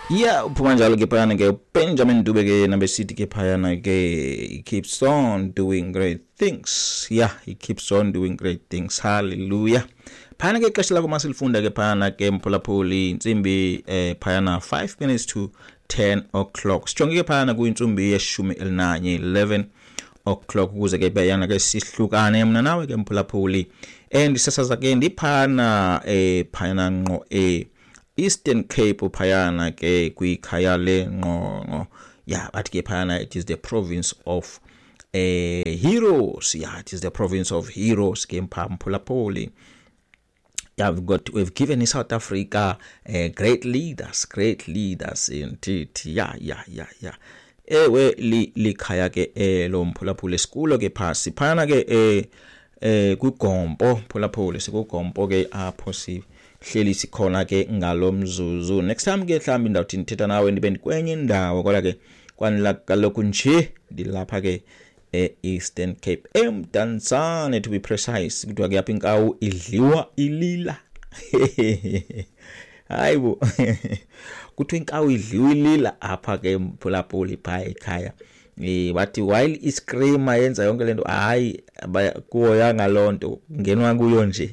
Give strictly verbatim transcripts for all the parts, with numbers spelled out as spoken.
Yeah, uphuma njalo ke phayana ke Benjamin Dube ke nabesithi ke phayana ke he keeps on doing great things. Yeah, he keeps on doing great things. Hallelujah. Phayana ke ixesha lakho masilifunda ke phayana ke mphulaphuli insimbi eh phayana five minutes to ten o'clock. Sijonge ke phayana kuyinsimbi yeshumi elinanye eleven o'clock ukuze ke phayana ke sihlukane mina nawe ke mphulaphuli. And sasaza ke ndiphana eh phayana ngqo eh Eastern Cape phayana ke kwikhaya leNgqongqo. Yeah, but ke phayana it is the province of eh heroes. Yeah, it is the province of heroes ke mphulaphuli. Yeah, we've got we've given in South Africa uh, great leaders, great leaders indeed. Yeah, yeah, yeah, yeah. Ewe li likhaya ke eh lo mphulaphuli school ke phasi phana ke eh eh kuGompo mphulaphuli sikugompo ke apho si hleli sikhona ke ngalomzuzu. Next time ke mhlambi ndawuthi ndithetha nawe ndibe kwenye indawo kodwa ke kwanila kaloku nje ndilapha ke e Eastern Cape eMdantsane to be precise. Kuthiwa ke apha inkawu idliwa ilila. Hayibo. Kuthiwa inkawu idliwa ilila apha ke mphulaphuli pha ekhaya. Eh wathi while iscreamer yenza yonke lento hayi kuwo yanga lonto ngenwa kuyo nje.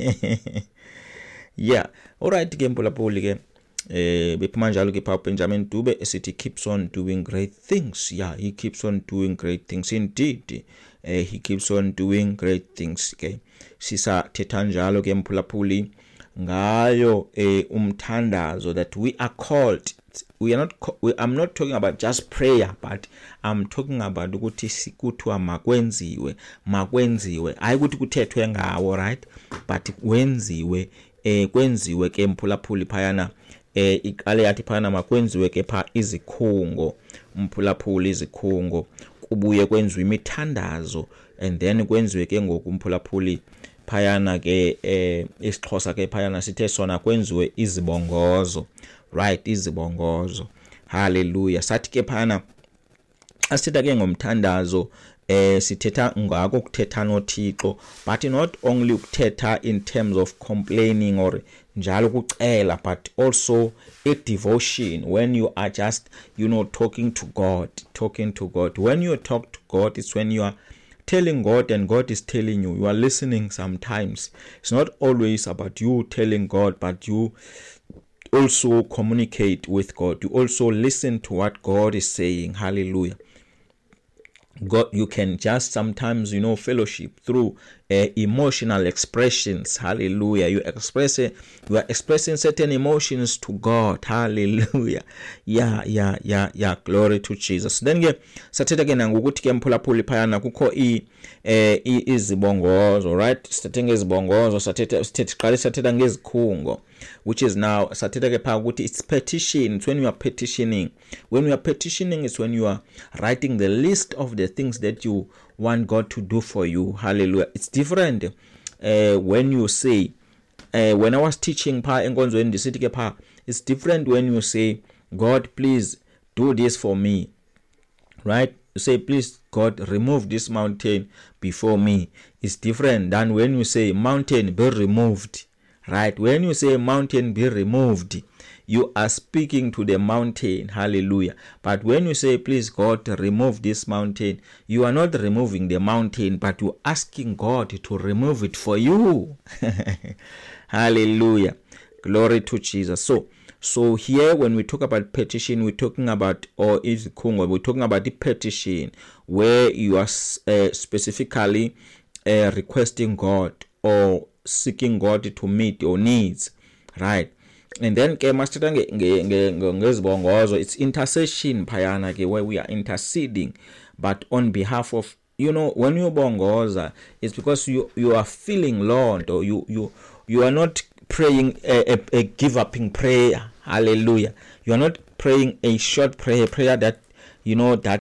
Yeah, alright ke mphulaphuli ke eh bephuma njalo ke Papa Benjamin Dube esithi keeps on doing great things. Yeah, he keeps on doing great things indeed. Eh he keeps on doing great things ke sisa thetha njalo ke mphulaphuli ngayo eh umthandazo that we are called. We are not we, I'm not talking about just prayer, but I'm talking about ukuthi sikuthiwa makwenziwe makwenziwe hayi ukuthi kuthethwe ngawo, right, but wenziwe eh kwenziwe ke mphulaphuli phayana eh iqale yathi phayana makwenziwe ke pha izikhungo mphulaphuli izikhungo kubuye kwenziwe imithandazo and then kwenziwe ke ngokumphulaphuli phayana ke eh isixhosa ke phayana sithe sona kwenziwe izibongozo, right, izibongozo. Hallelujah. Sathi ke phayana asithetha ke ngomthandazo eh sithetha ngako ukuthetha noThixo, but not only ukuthetha in terms of complaining or njalo ukucela, but also a devotion when you are just, you know, talking to God, talking to God. When you talk to God, it's when you are telling God and God is telling you. You are listening sometimes. It's not always about you telling God, but you also communicate with God. You also listen to what God is saying. Hallelujah. God, you can just sometimes, you know, fellowship through uh, emotional expressions. Hallelujah. You express it, you are expressing certain emotions to God. Hallelujah. Yeah, yeah, yeah, yeah. Glory to Jesus. Then ke sathetha ke nangokuthi ke mphulaphuli phayana kukho i eh izibongozo, right? Sathetha ngezibongozo, sathetha sithethe qale sathetha ngezikhungo, which is now sathetha ke pha ukuthi it's petition. It's when you are petitioning. When you are petitioning, it's when you are writing the list of the things that you want God to do for you. Hallelujah. It's different uh, when you say uh, when I was teaching pa enkonzweni ndisithi ke pha, it's different when you say, God, please do this for me, right? You say, please God, remove this mountain before me. It's different than when you say mountain be removed, right? When you say mountain be removed, you are speaking to the mountain. Hallelujah. But when you say, please God, remove this mountain, you are not removing the mountain, but you're asking God to remove it for you. Hallelujah. Glory to Jesus. So, so here when we talk about petition, we're talking about, or is Kungo, we're talking about the petition where you are uh, specifically uh, requesting God or seeking God to meet your needs, right? And then ke masithetha ngezibongozo, it's intercession phayana ke where we are interceding, but on behalf of, you know, when you bongoza, it's because you you are feeling Lord, or you you you are not praying a, a, a give upping prayer. Hallelujah. You are not praying a short prayer, prayer that, you know, that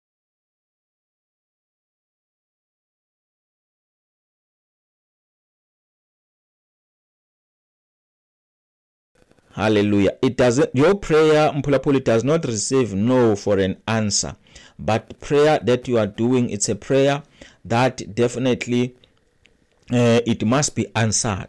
hallelujah. It doesn't, your prayer, mphulaphuli, does not receive no for an answer. But prayer that you are doing, it's a prayer that definitely uh, it must be answered.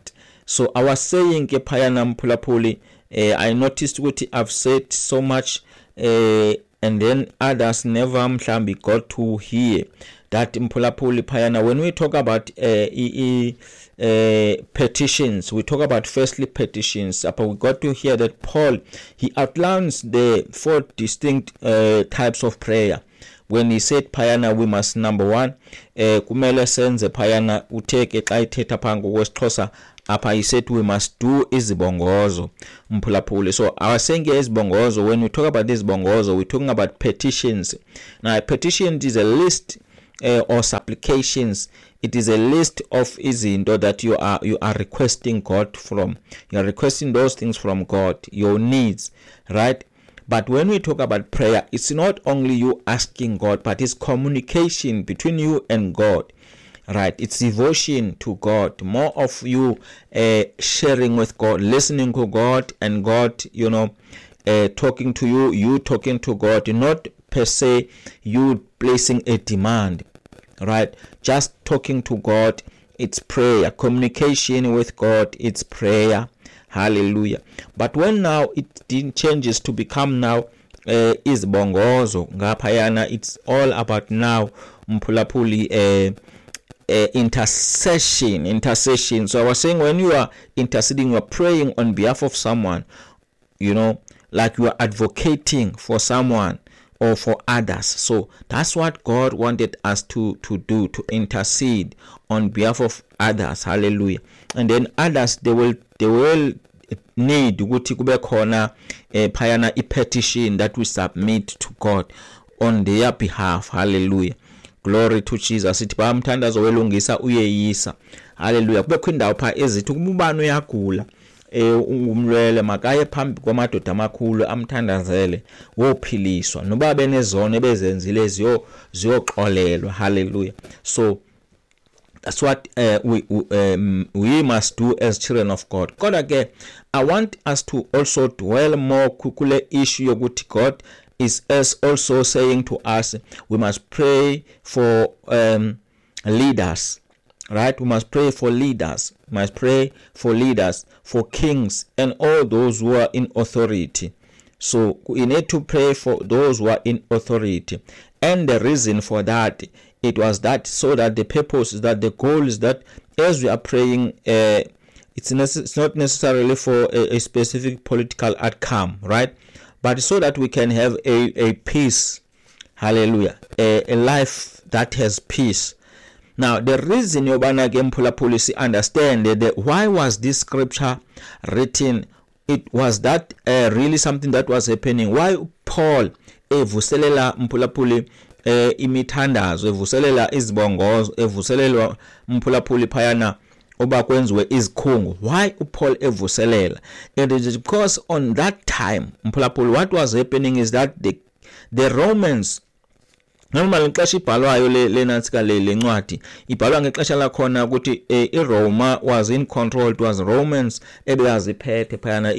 So I was saying ke phayana mphulaphuli, uh, I noticed ukuthi I've said so much uh, and then others never mhlambi got to hear that mphulaphuli phayana. When we talk about uh, e, e, uh, petitions, we talk about firstly petitions, but we got to hear that Paul, he outlines the four distinct uh, types of prayer. When he said phayana, we must, number one, uh, kumele senze phayana uteke xa ithetha phango kwesiXhosa apha, he said we must do izibongozo mphulaphuli. So I was saying izibongozo, when we talk about izibongozo, we're talking about petitions. Now a petition is a list uh, or supplications. It is a list of izinto that you are you are requesting God from. You are requesting those things from God, your needs, right? But when we talk about prayer, it's not only you asking God, but it's communication between you and God, right? It's devotion to God, more of you uh, sharing with God, listening to God, and God, you know, uh, talking to you, you talking to God, not per se you placing a demand, right? Just talking to God, it's prayer. Communication with God, it's prayer. Hallelujah. But when now it changes to become now uh, izibongozo ngaphayana, it's all about now mphulaphuli uh, uh, intercession intercession So I was saying, when you are interceding, you are praying on behalf of someone, you know, like you are advocating for someone or for others. So that's what God wanted us to to do, to intercede on behalf of others. Hallelujah. And then others, they will they will need ukuthi kube khona eh, phayana i petition that we submit to God on their behalf. Hallelujah. Glory to Jesus. Sithi bamthandazo welungisa uyeyisa. Hallelujah. Kube kwindawo pha ezithi kubani uyagula, eh umlwele makaye phambi kwamadoda amakhulu amthandazele wophiliswa, noba benezono ebezenzile ziyo ziyoxolelwa. Hallelujah. So that's what uh, we um, we must do as children of God. God, again, I want us to also dwell more kukule issue yokuthi God is as also saying to us, we must pray for um, leaders, right? We must pray for leaders. We must pray for leaders, for kings, and all those who are in authority. So we need to pray for those who are in authority. And the reason for that, it was that so that the purpose is that the goal is that as we are praying, uh, it's, nece- it's not necessarily for a, a specific political outcome, right? But so that we can have a, a peace, hallelujah, a, a life that has peace. Now, the reason Yobana Gempula policy understand that why was this scripture written? It was that uh, really something that was happening. Why Paul evuselela mphulaphuli eh imithandazo, evuselela izibongozo, evuselelwa mphulaphuli phayana oba kwenziwe izikhungu? Why Paul evuselela? It is because on that time mphulaphuli, what was happening is that the the Romans, normally nxesha ibhalwayo le lenatsika le lencwadi ibhalwa ngexesha la khona ukuthi iRoma was in control. It was Romans ebeyaziphethe phayana.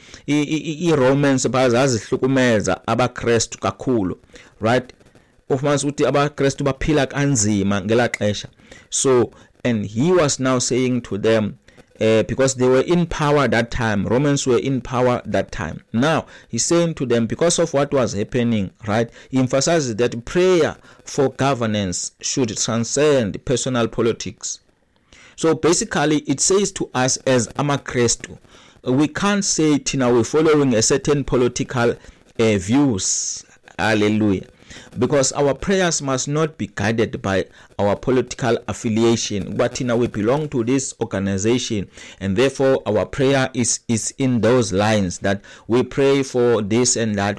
i Romans bazazihlukumeza abaKristu kakhulu, right? Ufumanisa ukuthi abaKristu baphila kanzima ngela xesha. So, and he was now saying to them, uh, because they were in power that time, Romans were in power that time. Now he's saying to them, because of what was happening, right, he emphasizes that prayer for governance should transcend personal politics. So basically it says to us as amakristu, we can't say tina we're following a certain political uh, views. Hallelujah. Because our prayers must not be guided by our political affiliation, but now we belong to this organization, and therefore our prayer is is in those lines that we pray for this and that.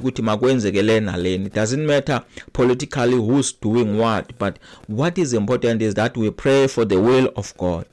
It doesn't matter politically who's doing what, but what is important is that we pray for the will of God.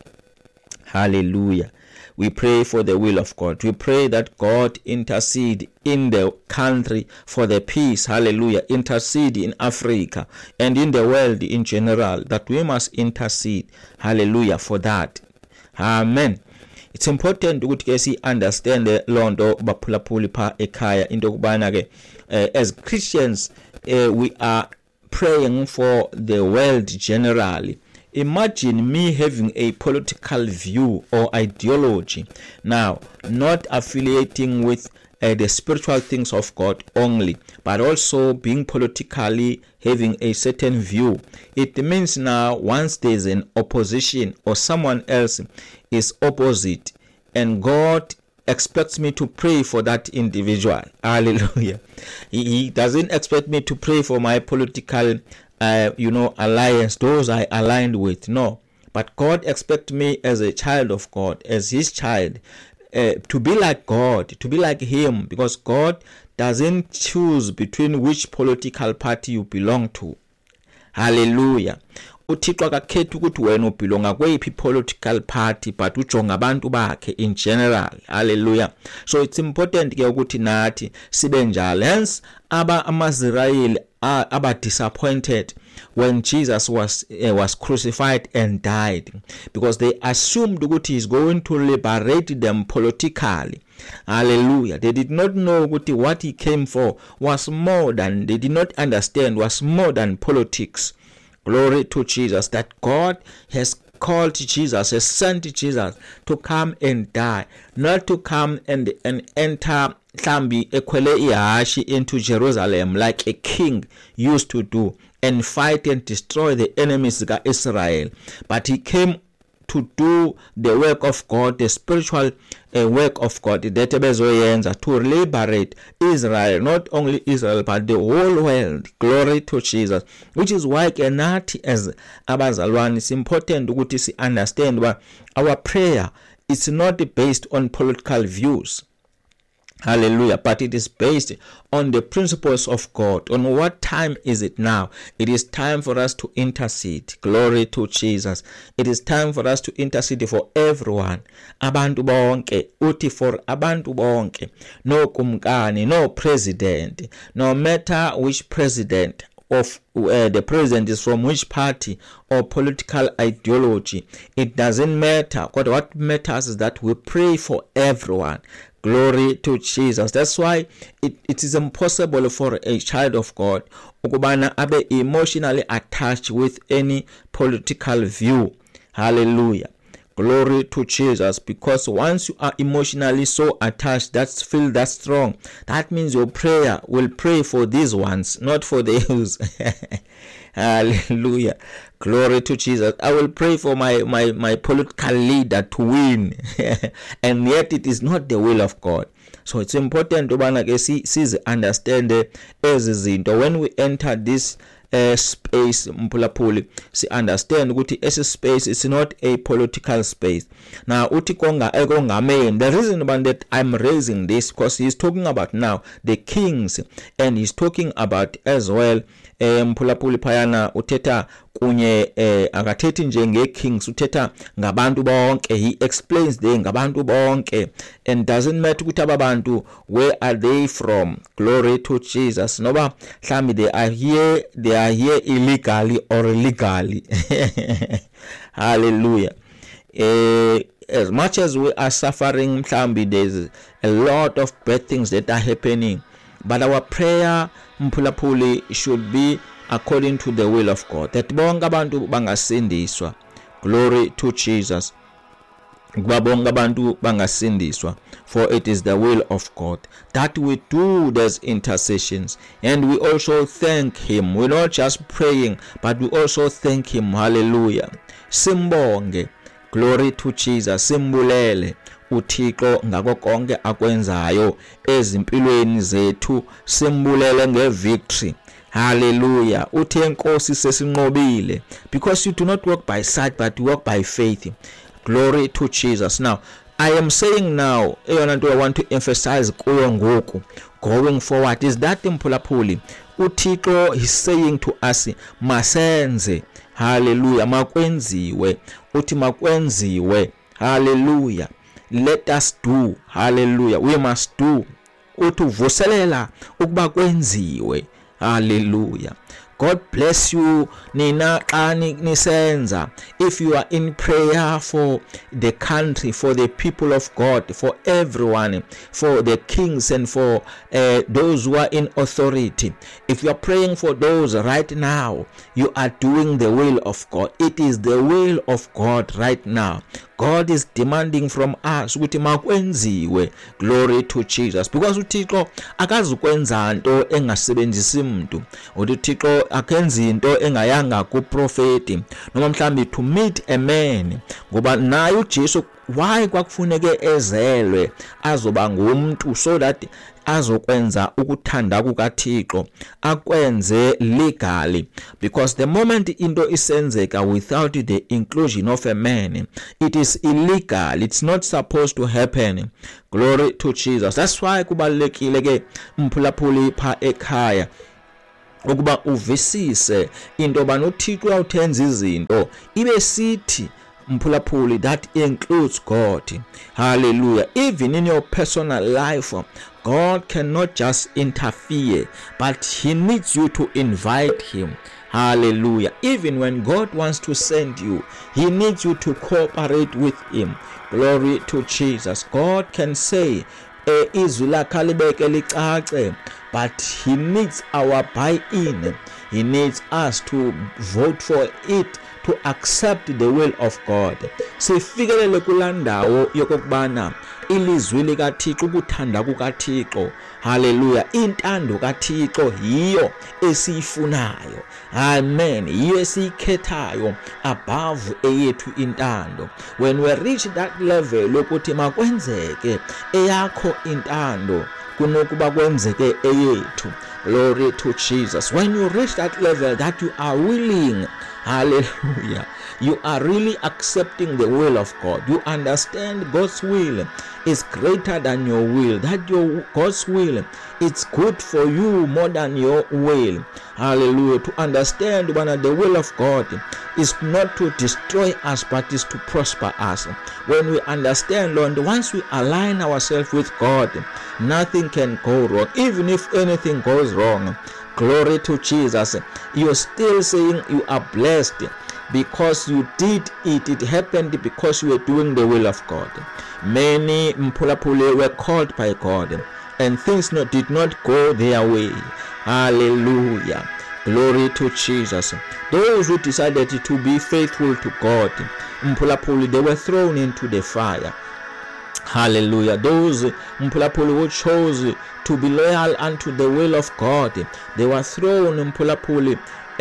Hallelujah. We pray for the will of God. We pray that God intercede in the country for the peace. Hallelujah. Intercede in Africa and in the world in general, that we must intercede. Hallelujah. For that. Amen. It's important to understand the londo baphulaphuli pha ekhaya into kubana ke as Christians uh, we are praying for the world generally. imagine me having a political view or ideology, now not affiliating with uh, the spiritual things of God only, but also being politically having a certain view. It means now once there's an opposition or someone else is opposite, and God expects me to pray for that individual. Hallelujah. He, he doesn't expect me to pray for my political uh, you know, alliance, those I aligned with. No. But God expects me as a child of God, as his child, uh, to be like God, to be like him, because God doesn't choose between which political party you belong to. Hallelujah. uThixo akakhethi ukuthi wena ubelonga kweyiphi political party, but ujonga abantu bakhe in general. Hallelujah. So it's important ke ukuthi nathi sibe njalo. Hence aba amaZirayeli aba disappointed when Jesus was uh, was crucified and died, because they assumed ukuthi he's going to liberate them politically. Hallelujah. They did not know what he came for was more than, they did not understand, was more than politics. Glory to Jesus, that God has called Jesus, has sent Jesus to come and die, not to come and, and enter Thambi ekwele ihashi into Jerusalem like a king used to do and fight and destroy the enemies of Israel. But he came to do the work of God, the spiritual uh, work of God, to liberate Israel, not only Israel, but the whole world. Glory to Jesus. Which is why kenati as abazalwane, it's important to understand that our prayer is not based on political views. Hallelujah. But it is based on the principles of God. On what time is it now? It is time for us to intercede. Glory to Jesus. It is time for us to intercede for everyone. Abantu bonke. Uti for abantu bonke. No kumkani, no president. No matter which president of uh, the president is from which party or political ideology. It doesn't matter. But what matters is that we pray for everyone. Glory to Jesus. That's why it, it is impossible for a child of God ukubana abe emotionally attached with any political view. Hallelujah. Glory to Jesus. Because once you are emotionally so attached, that's feel that strong, that means your prayer will pray for these ones, not for those. Hallelujah. Glory to Jesus. I will pray for my, my, my political leader to win. And yet it is not the will of God. So it's important to see, understand as izinto. When we enter this uh, space, Mpulapuli, see understand ukuthi esi space is not a political space. Now, uthi konga ekonga main. The reason about that I'm raising this, because he's talking about now the kings, and he's talking about as well Mpulapuli phayana uthetha kunye eh, akathethi njenge kings, uthetha ngabantu bonke. He explains there ngabantu bonke, and doesn't matter ukuthi ababantu where are they from. Glory to Jesus. Noba mhlambi they are here, they are here illegally or legally. Hallelujah. Eh, as much as we are suffering, mhlambi there's a lot of bad things that are happening, but our prayer, Mpulapuli, should be according to the will of God. That bonga bantu bangasindiswa. Glory to Jesus. Bonga bantu bangasindiswa. For it is the will of God that we do those intercessions, and we also thank him. We're not just praying, but we also thank him. Hallelujah. Simbonge. Glory to Jesus. Simbulele uThixo ngako konke akwenzayo ezimpilweni zethu. Simbulele ngevictory. Hallelujah. Uthi enkosi sesinqobile, because you do not walk by sight but you walk by faith. Glory to Jesus. Now I am saying now, eyona nto I want to emphasize kuyo ngoku going forward is that Mpulapuli, uThixo is saying to us masenze. Hallelujah. Makwenziwe. Uthi makwenziwe. Hallelujah. Let us do. Hallelujah. We must do. Uthi vuselela ukuba kwenziwe. Hallelujah. God bless you nina xa nisenza. If you are in prayer for the country, for the people of God, for everyone, for the kings and for uh, those who are in authority, if you are praying for those right now, you are doing the will of God. It is the will of God right now. God is demanding from us ukuthi makwenziwe. Glory to Jesus. Because uThixo akazukwenza into engasebenzisi umuntu. uThixo akenzi into engayanga kuprofeti noma mhlambi to meet a man, ngoba naye uJesu why kwakufuneke ezelwe azoba ngumuntu so that azokwenza ukuthanda kukaThixo akwenze legally. Because the moment into isenzeka without the inclusion of a man, it is illegal. It's not supposed to happen. Glory to Jesus. That's why kubalekile ke mphulaphuli pha ekhaya ukuba uvisise into banoThixo awuthenza izinto ibe sithi mphulaphuli that includes God. Hallelujah. Even in your personal life, God cannot just interfere, but he needs you to invite him. Hallelujah. Even when God wants to send you, he needs you to cooperate with him. Glory to Jesus. God can say izwi lakhe libeke licace, but he needs our buy-in. He needs us to vote for it, to accept the will of God. Sifikelele kulandawo yokubana ilizwi likaThixo, ukuthanda kukaThixo, hallelujah, intando kaThixo yiyo esiyifunayo. Amen. Yiyo esiyikhethayo above eyethu intando. When we reach that level lokuthi makwenzeke eyakho intando kunokuba kwenzeke eyethu. Glory to Jesus. When you reach that level that you are willing, hallelujah, you are really accepting the will of God. You understand God's will is greater than your will. That your God's will is good for you more than your will. Hallelujah. To understand when the will of God is not to destroy us, but is to prosper us. When we understand, Lord, once we align ourselves with God, nothing can go wrong. Even if anything goes wrong, glory to Jesus, you're still saying you are blessed because you did it. It happened because you were doing the will of God. Many mpulapule were called by God and things not, did not go their way. Hallelujah. Glory to Jesus. Those who decided to be faithful to God, mpulapuli, they were thrown into the fire. Hallelujah. Those mpulapuli who chose to be loyal unto the will of God, they were thrown mpulapuli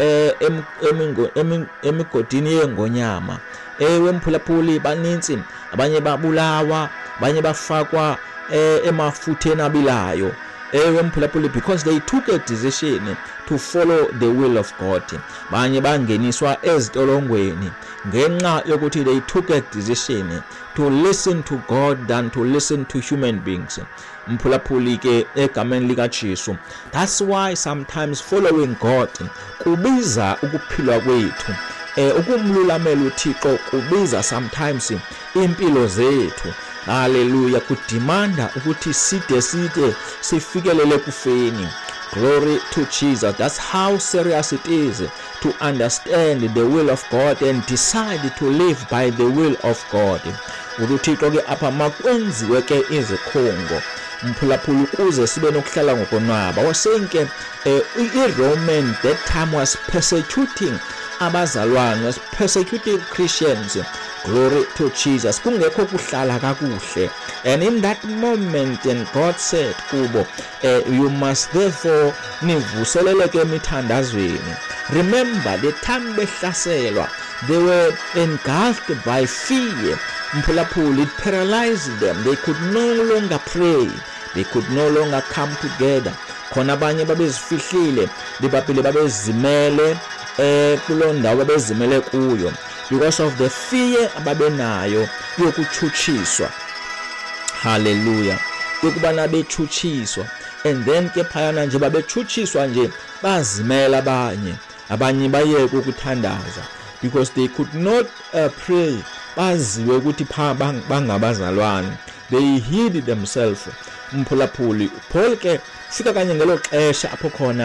emigodini yengonyama. Ewe mphulaphuli baninzi, abanye babulawa, abanye bafakwa emafutheni abilayo. Ewe mphulaphuli, because they took a decision to follow the will of God. Banye bangeniswa ezitolongweni ngenxa yokuthi they took a decision to listen to God than to listen to human beings. Mphulaphuli ke egameni lika Jesu. That's why sometimes following God kubiza ukuphilwa kwethu. Eh ukumlulamela uThixo kubiza sometimes impilo zethu. Hallelujah. Kudimanda ukuthi side side sifikelele kufeni. Glory to Jesus. That's how serious it is to understand the will of God and decide to live by the will of God. uThixo ke apha makwenziwe ke izikhongo mphulaphula ukuze sibe nokuhlala ngokonwaba. Wasenke iRoman that time was persecuting abazalwane, was persecuting Christians. Glory to Jesus. Kungekho kuhlala kakuhle. And in that moment, and God said kubo, uh, you must therefore nivuseleleke emithandazweni. Remember the time behlaselwa, they were engulfed by fear. Mphulaphula, it paralyzed them. They could no longer pray. They could no longer come together. Khona abanye babezifihlile, libabhile babezimele eh kulonda babezimele kuyo because of the fear ababenayo yokuchuchiswa. Hallelujah. Ukubana bechuchiswa, and then ke phayana nje babechuchiswa nje bazimela abanye abanye bayeke ukuthandaza because they could not uh, pray. Baziwe ukuthi pha bangabazalwane. They hid themselves. Mphulaphuli Paul ke fika kanye ngelo xesha apho khona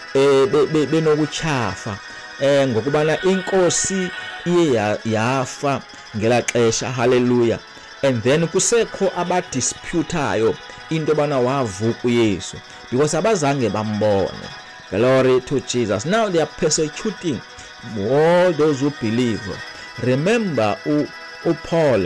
eh benokuchafa eh ngokubana inkosi iye yafa ngela xesha. Hallelujah. And then kusekho abadisputayo into bana wavuka uYesu because abazange bambone. Glory to Jesus. Now they are persecuting all those who believe. Remember u, u Paul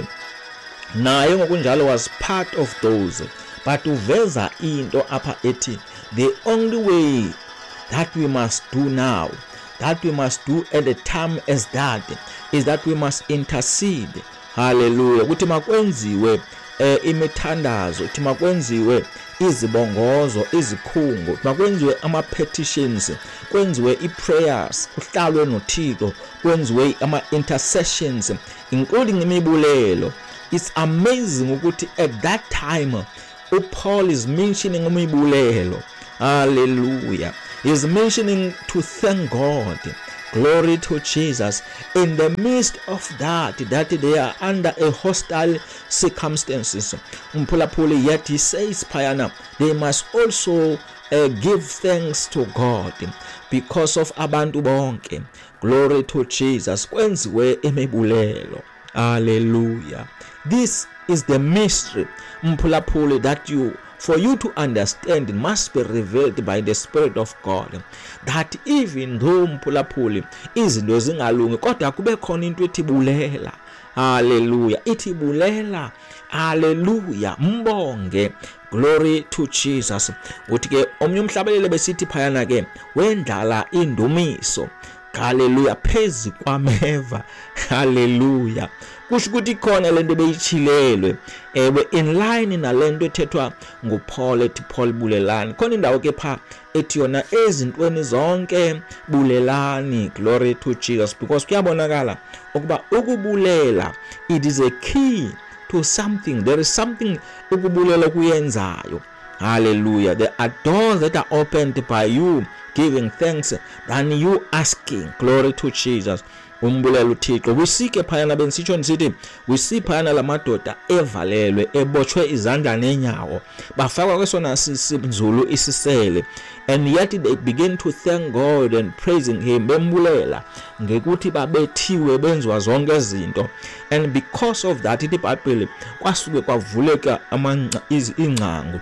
naye ngokunjalo was part of those, but uveza into apha ethi the only way that we must do now, that we must do at a time as that, is that we must intercede. Hallelujah. Kuthi makwenziwe eh, imithandazo, kuthi makwenziwe izibongozo, izikhungo, makwenziwe ama petitions, kwenziwe i-prayers, kuhlalwe noThixo, kwenziwe ama intercessions including imibulelo. It's amazing ukuthi at that time Paul is mentioning imibulelo. Hallelujah. He's mentioning to thank God. Glory to Jesus. In the midst of that, that they are under a hostile circumstances. Umphulaphuli, yet he says, Payana, they must also uh, give thanks to God because of abantu bonke. Glory to Jesus. Kwenziwe imibulelo. Hallelujah. This is the mystery, Mphulaphuli, that you for you to understand, it must be revealed by the Spirit of God, that even though Mphulaphuli izinto zingalungi kodwa kube khona into ethibulela. Hallelujah. Ithibulela. Hallelujah. Mbonge. Glory to Jesus. Uthi ke omnye umhlabelele besithi phayana ke wendlala indumiso. Hallelujah. Phezi kwameva. Hallelujah. Kusho ukuthi khona lento beyichilelwe ewe in line nalento ethethwa nguPaul ethi Paul bulelani. Khona indawo ke pha ethi yona ezintweni zonke bulelani. Glory to Jesus. Because kuyabonakala ukuba ukubulela, it is a key to something. There is something ukubulela kuyenzayo. Hallelujah. There are doors that are opened by you giving thanks than you asking. Glory to Jesus. Umbulela uThixo. We see ke phayana bensitsho nisithi we see phayana lamadoda evalelwe ebotshwe izandla nenyawo bafakwa kwesona sinzulu isisele, and yet they begin to thank God and praising him, bembulela ngekuthi babethiwe benzwa zonke izinto. And because of that iBhayibheli kwasuke kwavuleka amanqa ingcango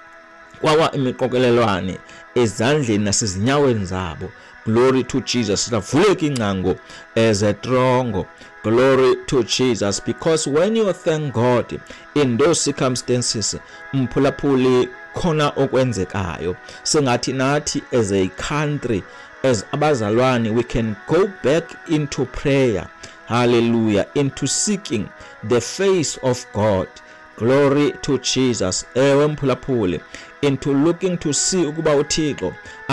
kwawa imiqokelelwane ezandleni nasezinyaweni zabo. Glory to Jesus. Savuleka ingcango ezetrongo. Glory to Jesus. Because when you thank God in those circumstances, Mphulaphuli khona okwenzekayo. Singathi nathi as a country, as abazalwane, we can go back into prayer. Hallelujah. Into seeking the face of God. Glory to Jesus. Ewe Mphulaphuli, into looking to see ukuba uThixo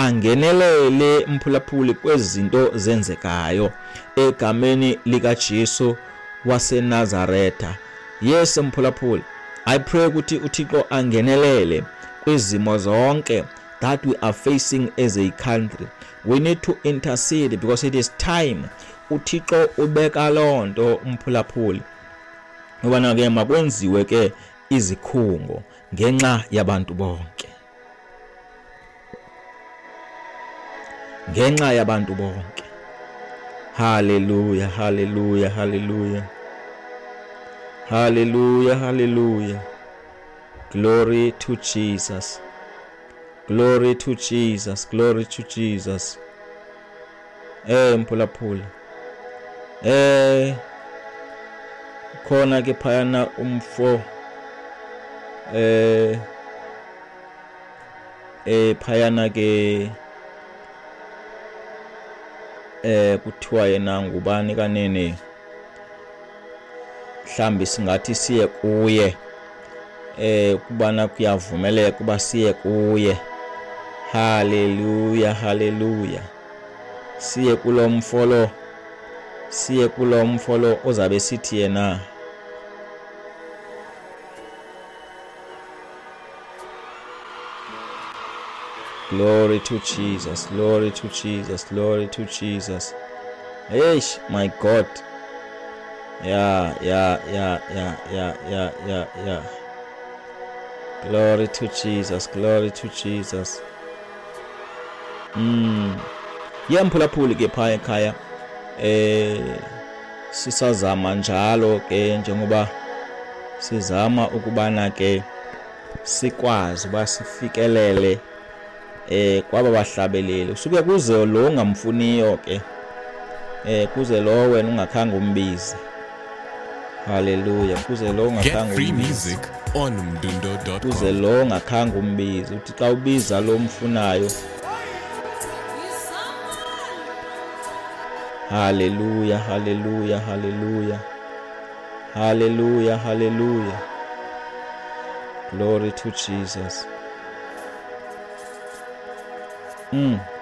angenelele Mphulaphuli kwezinto zenzekayo egameni lika Jesu waseNazaretha. Yes Mphulaphuli, I pray ukuthi uThixo angenelele kwizimo zonke that we are facing as a country. We need to intercede because it is time uThixo ubeka lonto Mphulaphuli ubana ke makwenziwe ke izikhungo ngenxa yabantu bonke, ngenxa yabantu bonke. Hallelujah, hallelujah, hallelujah, hallelujah, hallelujah. Glory to Jesus, glory to Jesus, glory to Jesus. Eh Mphulaphuli, eh khona ke phayana umfo eh eh phayana ke eh kuthiwa yena ngubani kanene, mhlambi singathi siye kuye eh kubana kuyavumeleka kuba siye kuye. Hallelujah, hallelujah. Siye kulo mfolo, siye kulo mfolo ozabe sithi yena glory to Jesus, glory to Jesus, glory to Jesus. Eish, my God. Yeah, yeah, yeah, yeah, yeah, yeah, yeah, yeah. Glory to Jesus, glory to Jesus. mm yemphulaphuli ke phaya ekhaya eh sisazama njalo ke njengoba sizama ukubana ke sikwazi basifikelele eh kwaba bahlabeleli usuke kuze lo ngamfuniyo ke eh kuze lo wena ungakhanga umbizi. Hallelujah. Kuze lo ngakhanga umbizi on mdundo dot com. Kuze lo ngakhanga umbizi uthi xa ubiza lo mfunayo. Hallelujah, hallelujah, hallelujah. Hallelujah, hallelujah. Glory to Jesus. Mm.